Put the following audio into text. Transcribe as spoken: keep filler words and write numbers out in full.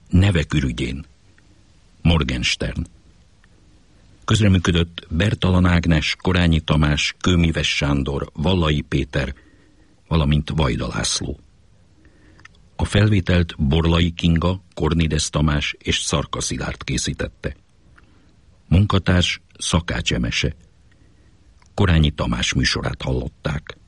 Nevek ürügyén. Morgenstern. Közreműködött Bertalan Ágnes, Korányi Tamás, Kőmíves Sándor, Vallai Péter, valamint Vajda László. A felvételt Borlai Kinga, Kornides Tamás és Szarka Szilárd készítette. Munkatárs Szakács Emese. Korányi Tamás műsorát hallották.